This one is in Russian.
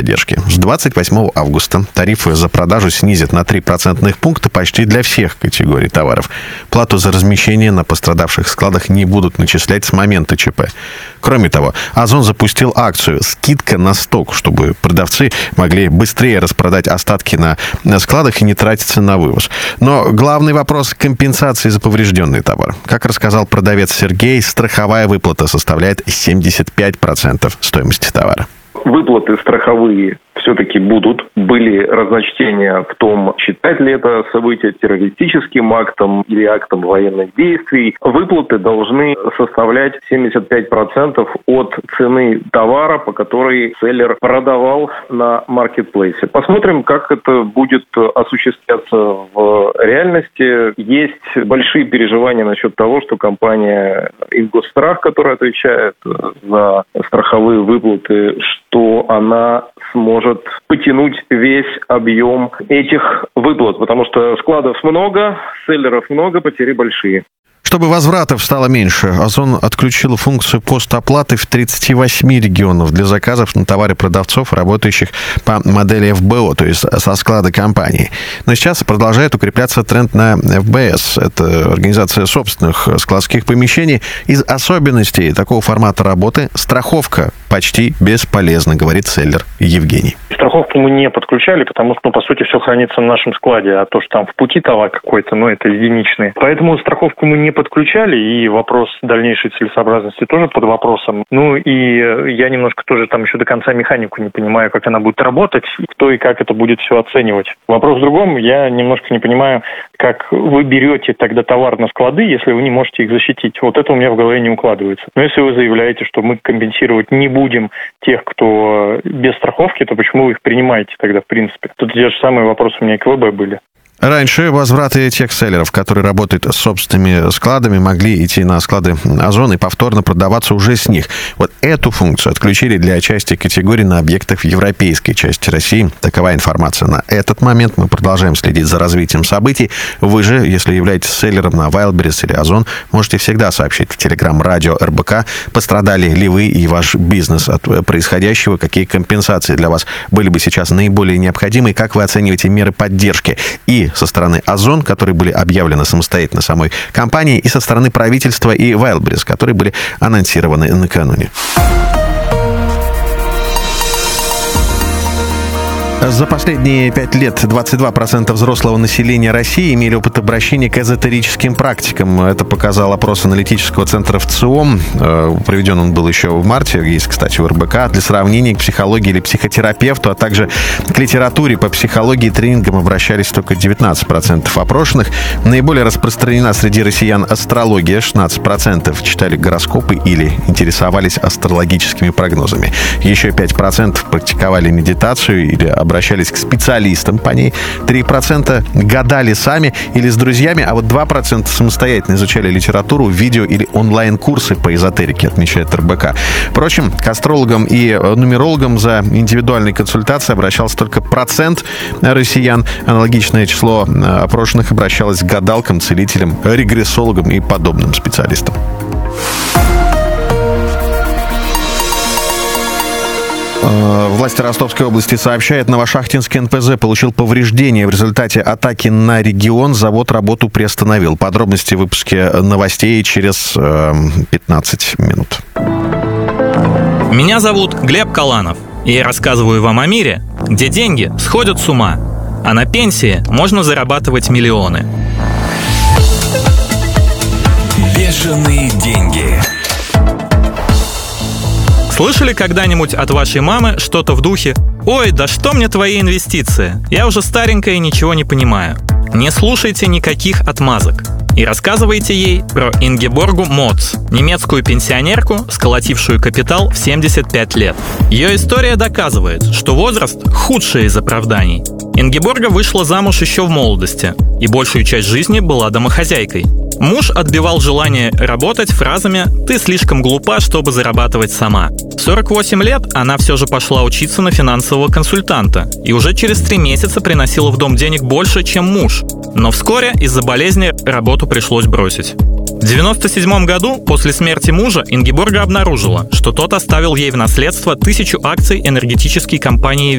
поддержки. С 28 августа тарифы за продажу снизят на 3 процентных пункта почти для всех категорий товаров. Плату за размещение на пострадавших складах не будут начислять с момента ЧП. Кроме того, Озон запустил акцию «Скидка на сток», чтобы продавцы могли быстрее распродать остатки на складах и не тратиться на вывоз. Но главный вопрос — компенсации за поврежденный товар. Как рассказал продавец Сергей, страховая выплата составляет 75% стоимости товара. Выплаты страховые все-таки будут. Были разночтения в том, считать ли это событие террористическим актом или актом военных действий. Выплаты должны составлять 75% от цены товара, по которой селлер продавал на маркетплейсе. Посмотрим, как это будет осуществляться в реальности. Есть большие переживания насчет того, что компания «Ингосстрах», которая отвечает за страховые выплаты, что она сможет потянуть весь объем этих выплат, потому что складов много, селлеров много, потери большие. Чтобы возвратов стало меньше, Озон отключил функцию постоплаты в 38 регионах для заказов на товары продавцов, работающих по модели ФБО, то есть со склада компании. Но сейчас продолжает укрепляться тренд на ФБС. Это организация собственных складских помещений. Из особенностей такого формата работы страховка почти бесполезна, говорит селлер Евгений. Страховку мы не подключали, потому что, по сути, все хранится на нашем складе, а то, что там в пути товар какой-то, это единичный. Поэтому страховку мы не подключали, и вопрос дальнейшей целесообразности тоже под вопросом. И я немножко тоже там еще до конца механику не понимаю, как она будет работать, кто и как это будет все оценивать. Вопрос в другом, я немножко не понимаю, как вы берете тогда товар на склады, если вы не можете их защитить. Вот это у меня в голове не укладывается. Но если вы заявляете, что мы компенсировать не будем тех, кто без страховки, то почему вы их принимаете тогда, в принципе? Тут те же самые вопросы у меня и к ВБ были. Раньше возвраты тех селлеров, которые работают с собственными складами, могли идти на склады Озона и повторно продаваться уже с них. Вот эту функцию отключили для части категорий на объектах в европейской части России. Такова информация на этот момент. Мы продолжаем следить за развитием событий. Вы же, если являетесь селлером на Wildberries или Озон, можете всегда сообщить в Телеграм-радио РБК, пострадали ли вы и ваш бизнес от происходящего, какие компенсации для вас были бы сейчас наиболее необходимы, и как вы оцениваете меры поддержки и со стороны Озон, которые были объявлены самостоятельно самой компанией, и со стороны правительства и Wildberries, которые были анонсированы накануне. За последние 5 лет 22% взрослого населения России имели опыт обращения к эзотерическим практикам. Это показал опрос аналитического центра ВЦИОМ. Проведен он был еще в марте, есть, кстати, в РБК. Для сравнения, к психологии или психотерапевту, а также к литературе по психологии и тренингам обращались только 19% опрошенных. Наиболее распространена среди россиян астрология. 16% читали гороскопы или интересовались астрологическими прогнозами. Еще 5% практиковали медитацию или обращались к специалистам по ней. 3% гадали сами или с друзьями, а вот 2% самостоятельно изучали литературу, видео или онлайн-курсы по эзотерике, отмечает РБК. Впрочем, к астрологам и нумерологам за индивидуальной консультацией обращался только 1% россиян. Аналогичное число опрошенных обращалось к гадалкам, целителям, регрессологам и подобным специалистам. Власти Ростовской области сообщают, Новошахтинский НПЗ получил повреждения в результате атаки на регион. Завод работу приостановил. Подробности в выпуске новостей через 15 минут. Меня зовут Глеб Каланов, и я рассказываю вам о мире, где деньги сходят с ума, а на пенсии можно зарабатывать миллионы. Бешеные деньги. Слышали когда-нибудь от вашей мамы что-то в духе: «Ой, да что мне твои инвестиции? Я уже старенькая и ничего не понимаю». Не слушайте никаких отмазок и рассказывайте ей про Ингеборгу Моц, немецкую пенсионерку, сколотившую капитал в 75 лет. Ее история доказывает, что возраст – худшее из оправданий. Ингеборга вышла замуж еще в молодости и большую часть жизни была домохозяйкой. Муж отбивал желание работать фразами «ты слишком глупа, чтобы зарабатывать сама». В 48 лет она все же пошла учиться на финансового консультанта и уже через 3 месяца приносила в дом денег больше, чем муж. Но вскоре из-за болезни работу пришлось бросить. В 1997 году, после смерти мужа, Ингеборга обнаружила, что тот оставил ей в наследство 1000 акций энергетической компании